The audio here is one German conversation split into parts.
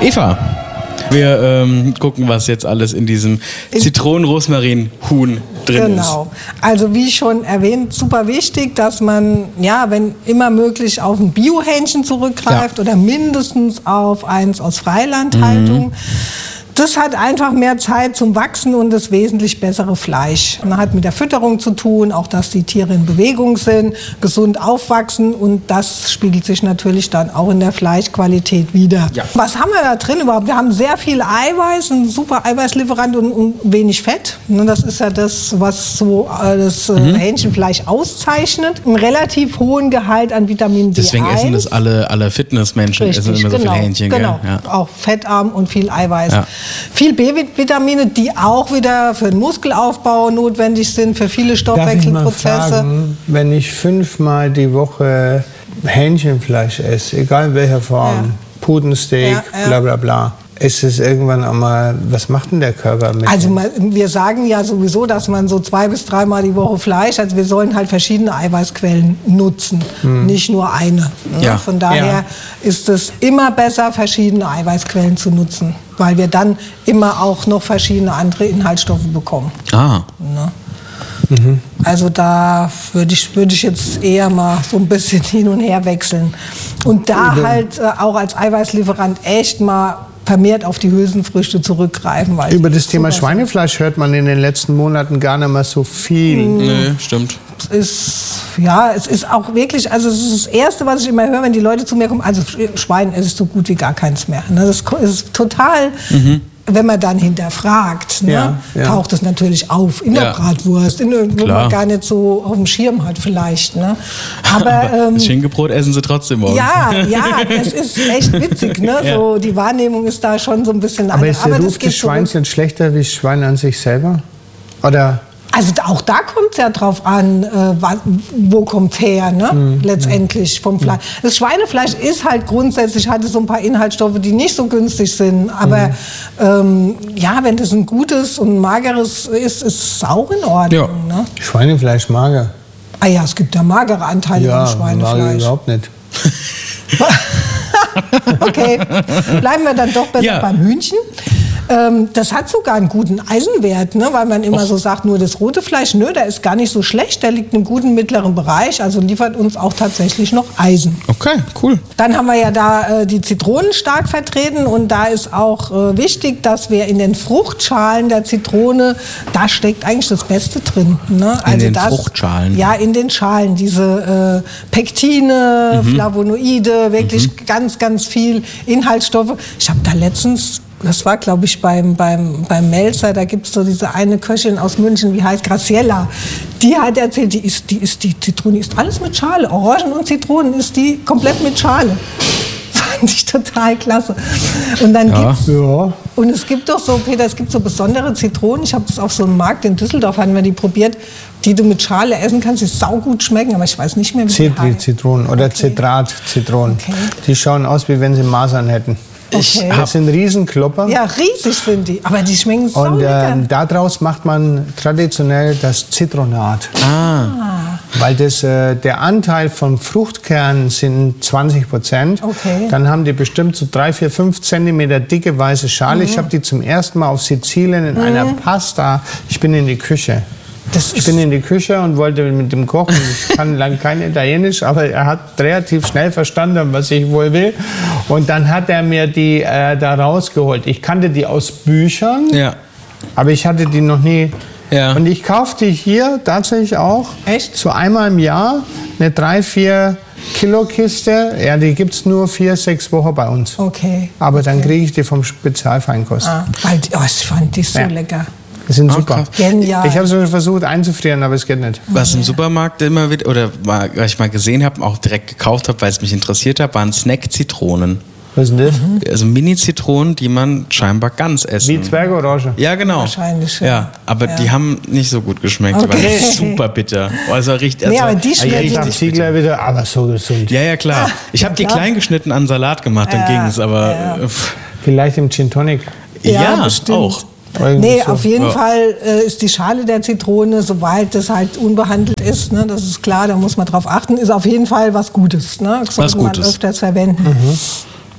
Eva, wir gucken, was jetzt alles in diesem Zitronen-Rosmarin-Huhn drin ist. Genau. Also wie schon erwähnt, super wichtig, dass man, ja, wenn immer möglich, auf ein Bio-Hähnchen zurückgreift oder mindestens auf eins aus Freilandhaltung. Das hat einfach mehr Zeit zum Wachsen und das wesentlich bessere Fleisch. Man hat mit der Fütterung zu tun, auch dass die Tiere in Bewegung sind, gesund aufwachsen und das spiegelt sich natürlich dann auch in der Fleischqualität wider. Ja. Was haben wir da drin überhaupt? Wir haben sehr viel Eiweiß, ein super Eiweißlieferant und wenig Fett. Das ist ja das, was so das Hähnchenfleisch auszeichnet. Einen relativ hohen Gehalt an Vitamin D1. Deswegen essen das alle Fitnessmenschen, essen immer so viel Hähnchen. Genau, ja. Auch fettarm und viel Eiweiß. Ja. Viel B-Vitamine, die auch wieder für den Muskelaufbau notwendig sind, für viele Stoffwechselprozesse. Darf ich mal fragen, wenn ich 5-mal die Woche Hähnchenfleisch esse, egal in welcher Form, Putensteak, bla bla bla, ist es irgendwann einmal, was macht denn der Körper mit? Also wir sagen ja sowieso, dass man so 2- bis 3-mal die Woche Fleisch, also wir sollen halt verschiedene Eiweißquellen nutzen, nicht nur eine. Ja. Von daher ist es immer besser, verschiedene Eiweißquellen zu nutzen, weil wir dann immer auch noch verschiedene andere Inhaltsstoffe bekommen. Also da würde ich jetzt eher mal so ein bisschen hin und her wechseln. Und da halt auch als Eiweißlieferant echt mal vermehrt auf die Hülsenfrüchte zurückgreifen. Weil über das Thema Schweinefleisch hört man in den letzten Monaten gar nicht mehr so viel. Nee, stimmt. Es ist auch wirklich, also es ist das Erste, was ich immer höre, wenn die Leute zu mir kommen, also Schwein esse ich so gut wie gar keins mehr. Das ist total... Wenn man dann hinterfragt, taucht es natürlich auf in der Bratwurst, wo man gar nicht so auf dem Schirm hat vielleicht. Ne? Aber das Schinkenbrot essen sie trotzdem morgens. Ja, das ist echt witzig. Ne? So, die Wahrnehmung ist da schon so ein bisschen anders. Aber ist der Ruf des Schweins nicht schlechter wie das Schwein an sich selber? Oder... Also auch da kommt es ja drauf an, wo kommt es her, ne? Letztendlich vom Fleisch. Das Schweinefleisch ist halt grundsätzlich, hat es so ein paar Inhaltsstoffe, die nicht so günstig sind. Aber wenn das ein gutes und mageres ist es auch in Ordnung. Ja. Ne? Schweinefleisch mager? Ah ja, es gibt ja magere Anteile im Schweinefleisch. Ja, überhaupt nicht. Okay, bleiben wir dann doch besser beim Hühnchen. Das hat sogar einen guten Eisenwert, ne? Weil man immer so sagt, nur das rote Fleisch, der ist gar nicht so schlecht, der liegt im guten mittleren Bereich, also liefert uns auch tatsächlich noch Eisen. Okay, cool. Dann haben wir ja da die Zitronen stark vertreten und da ist auch wichtig, dass wir in den Fruchtschalen der Zitrone, da steckt eigentlich das Beste drin. Ne? Also in den Fruchtschalen? Ja, in den Schalen, diese Pektine, Flavonoide, wirklich ganz, ganz viel Inhaltsstoffe. Ich habe da letztens... Das war, glaube ich, beim Melzer, da gibt es so diese eine Köchin aus München, wie heißt Graciela. Die hat erzählt, die Zitrone isst alles mit Schale. Orangen und Zitronen isst die komplett mit Schale. Fand ich total klasse. Und dann und es gibt doch so, Peter, es gibt so besondere Zitronen. Ich habe das auf so einem Markt in Düsseldorf, hatten wir die probiert, die du mit Schale essen kannst, die saugut schmecken, aber ich weiß nicht mehr, wie die heißen. Citri-Zitronen oder Zitrat-Zitronen. Okay. Die schauen aus, wie wenn sie Masern hätten. Okay. Das sind Riesenklopper. Ja, riesig sind die, aber die schmecken so lecker. Und daraus macht man traditionell das Zitronat. Weil der Anteil von Fruchtkernen sind 20%. Okay. Dann haben die bestimmt so 3, 4, 5 Zentimeter dicke weiße Schale. Ich habe die zum ersten Mal auf Sizilien in einer Pasta. Ich bin in die Küche. Ich bin in die Küche und wollte mit dem kochen. Ich kann lang kein Italienisch, aber er hat relativ schnell verstanden, was ich wohl will. Und dann hat er mir die da rausgeholt. Ich kannte die aus Büchern, aber ich hatte die noch nie. Ja. Und ich kaufte hier tatsächlich auch so einmal im Jahr eine 3-4 Kilo Kiste. Ja, die gibt es nur 4-6 Wochen bei uns. Okay. Aber dann kriege ich die vom Spezialfeinkost. Ich fand die so lecker. Die sind super. Genial. Ich habe es versucht einzufrieren, aber es geht nicht. Was im Supermarkt immer wieder, oder was ich mal gesehen habe, auch direkt gekauft habe, weil es mich interessiert hat, waren Snack-Zitronen. Was ist das? Also Mini-Zitronen, die man scheinbar ganz essen. Wie Zwergorange? Ja, genau. Wahrscheinlich, aber die haben nicht so gut geschmeckt. Die waren super bitter. Also richtig, aber die schmecken Ziegler wieder, aber so gesund. Ja, klar. Ich habe die klein geschnitten an Salat gemacht, dann ging es, aber... Vielleicht im Gin Tonic. Ja, auch. Auf jeden Fall ist die Schale der Zitrone, sobald das halt unbehandelt ist, ne, das ist klar, da muss man drauf achten, ist auf jeden fall was Gutes. Ne? Das sollte man öfters verwenden.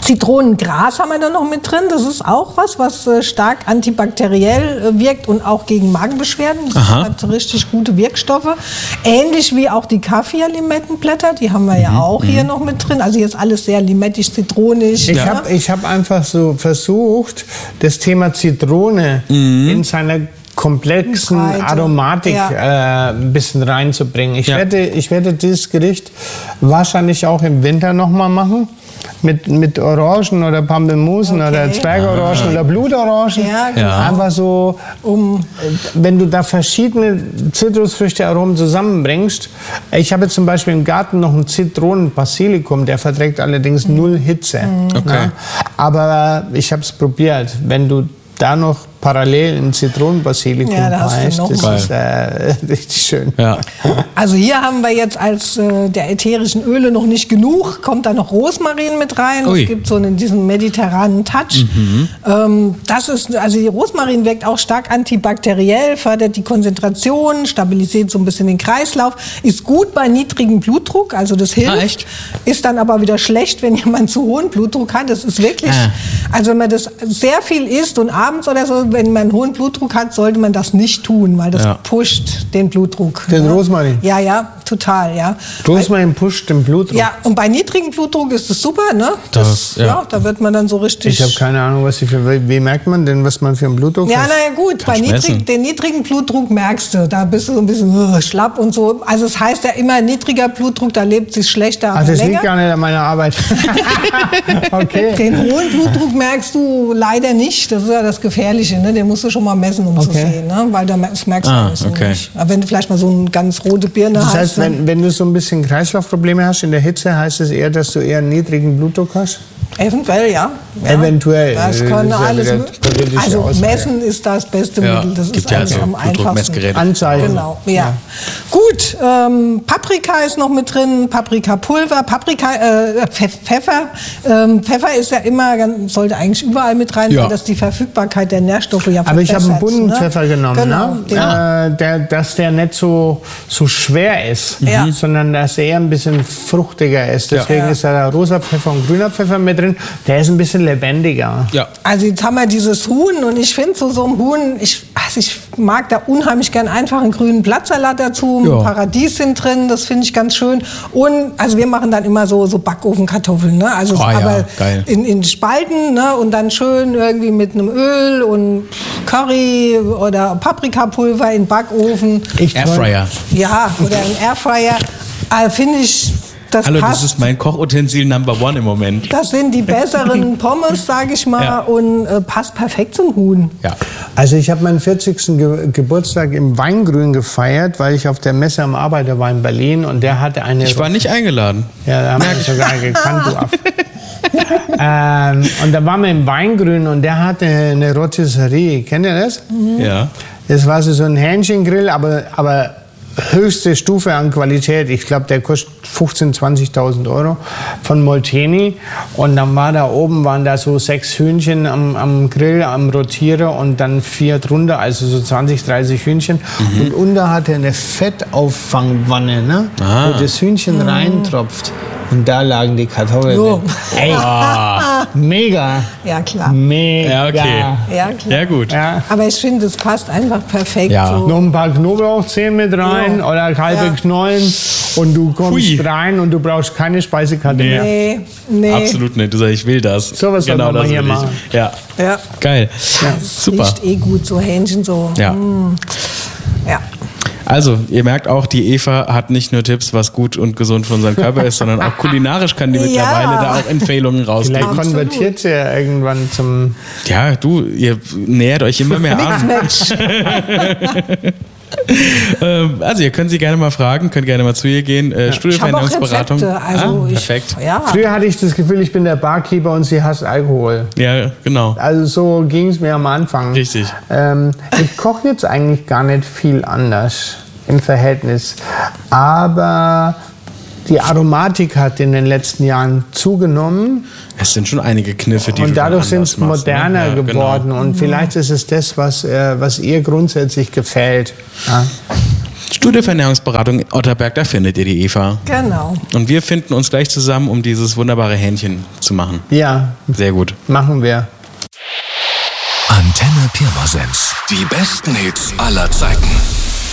Zitronengras haben wir da noch mit drin. Das ist auch was stark antibakteriell wirkt und auch gegen Magenbeschwerden. Das hat richtig gute Wirkstoffe. Ähnlich wie auch die Kaffir-Limettenblätter. Die haben wir ja auch hier noch mit drin. Also jetzt alles sehr limettisch-zitronig. Ich hab einfach so versucht, das Thema Zitrone in seiner komplexen Aromatik ein bisschen reinzubringen. Ich werde dieses Gericht wahrscheinlich auch im Winter nochmal machen. Mit Orangen oder Pampelmusen oder Zwergorangen oder Blutorangen. Ja, genau. Einfach so, wenn du da verschiedene Zitrusfrüchte-Aromen zusammenbringst. Ich habe zum Beispiel im Garten noch einen Zitronen-Basilikum, der verträgt allerdings 0 Hitze. Okay. Aber ich habe es probiert. Wenn du da noch parallel ein Zitronenbasilikum heißt, das ist richtig schön. Ja. Also hier haben wir jetzt als der ätherischen Öle noch nicht genug, kommt da noch Rosmarin mit rein. Es gibt so diesen mediterranen Touch. Das ist, also die Rosmarin wirkt auch stark antibakteriell, fördert die Konzentration, stabilisiert so ein bisschen den Kreislauf, ist gut bei niedrigem Blutdruck, also das hilft. Ist dann aber wieder schlecht, wenn jemand zu hohen Blutdruck hat. Das ist wirklich, also wenn man das sehr viel isst und abends oder so, wenn man einen hohen Blutdruck hat, sollte man das nicht tun, weil das pusht den Blutdruck. Den Rosmarin? Ja, total, ja. Rosmarin pusht den Blutdruck? Ja, und bei niedrigem Blutdruck ist das super, ne? Da wird man dann so richtig... Ich habe keine Ahnung, wie merkt man denn, was man für einen Blutdruck hat? Ja, naja gut, bei den niedrigen Blutdruck merkst du, da bist du so ein bisschen schlapp und so. Also es heißt ja immer, niedriger Blutdruck, da lebt sich schlechter, aber das liegt gar nicht an meiner Arbeit. Okay. Den hohen Blutdruck merkst du leider nicht, das ist ja das Gefährliche, ne? Den musst du schon mal messen, um zu sehen, ne? Weil das merkst du alles so nicht. Aber wenn du vielleicht mal so eine ganz rote Birne hast. Das heißt, wenn du so ein bisschen Kreislaufprobleme hast in der Hitze, heißt es eher, dass du eher einen niedrigen Blutdruck hast? Eventuell, ja. Eventuell. Das können alles. Also messen ist das beste Mittel. Das ist alles am einfachsten. Anzeigen. Genau, ja. Gut, Paprika ist noch mit drin, Paprikapulver, Pfeffer. Pfeffer ist ja immer, sollte eigentlich überall mit rein, weil das die Verfügbarkeit der Nährstoffe ja verbessert. Aber ich habe einen bunten Pfeffer genommen, dass der nicht so schwer ist, sondern dass er eher ein bisschen fruchtiger ist. Deswegen ist da rosa Pfeffer und grüner Pfeffer mit drin. Der ist ein bisschen lebendiger. Ja. Also jetzt haben wir dieses Huhn und ich finde so ein Huhn, ich mag da unheimlich gern einfach einen grünen Blattsalat dazu, ein Paradies sind drin, das finde ich ganz schön. Und also wir machen dann immer so Backofenkartoffeln, ne? Also aber in Spalten, ne? Und dann schön irgendwie mit einem Öl und Curry oder Paprikapulver in Backofen. Airfryer. Ja, oder ein Airfryer. Finde ich. Das ist mein Kochutensil Number 1 im Moment. Das sind die besseren Pommes, sage ich mal, und passt perfekt zum Huhn. Ja. Also ich habe meinen 40. Geburtstag im Weingrün gefeiert, weil ich auf der Messe am Arbeiter war in Berlin und der hatte eine... Ich war nicht eingeladen. Ja, da haben wir sogar gekannt, du Aff. Und da waren wir im Weingrün und der hatte eine Rotisserie. Kennt ihr das? Ja. Das war so ein Hähnchengrill, aber höchste Stufe an Qualität. Ich glaube, der kostet 15.000, 20.000 Euro von Molteni. Und dann waren da so 6 Hühnchen am Grill, am Rotierer und dann 4 drunter, also so 20, 30 Hühnchen. Und unter hatte eine Fettauffangwanne, ne? Wo das Hühnchen reintropft. Und da lagen die Kartoffeln. Ey, mega. Ja, klar. Mega. Ja, okay. Ja, klar. Ja, gut. Ja. Aber ich finde, es passt einfach perfekt. Ja. So. Noch ein paar Knoblauchzehen mit rein oder halbe Knollen und du kommst rein und du brauchst keine Speisekarte mehr. Nee. Absolut nicht. Du sagst, ich will das. So was soll man hier machen. Ja. Geil. Ja. Super. Riecht gut, so Hähnchen so. Ja. Ja. Also, ihr merkt auch, die Eva hat nicht nur Tipps, was gut und gesund für unseren Körper ist, sondern auch kulinarisch kann die mittlerweile da auch Empfehlungen rausgeben. Vielleicht konvertiert sie ja irgendwann zum... Ja, ihr nähert euch immer mehr an. Also ihr könnt sie gerne mal fragen, könnt gerne mal zu ihr gehen. Studio-Ernährungsberatung. Also perfekt. Früher hatte ich das Gefühl, ich bin der Barkeeper und sie hasst Alkohol. Ja, genau. Also so ging es mir am Anfang. Richtig. Ich koche jetzt eigentlich gar nicht viel anders im Verhältnis. Aber die Aromatik hat in den letzten Jahren zugenommen. Es sind schon einige Kniffe, die und dadurch sind es moderner geworden. Genau. Und vielleicht ist es das, was ihr grundsätzlich gefällt. Ja. Studio für Ernährungsberatung in Otterberg, da findet ihr die Eva. Genau. Und wir finden uns gleich zusammen, um dieses wunderbare Hähnchen zu machen. Ja. Sehr gut. Machen wir. Antenne Pirmasens. Die besten Hits aller Zeiten.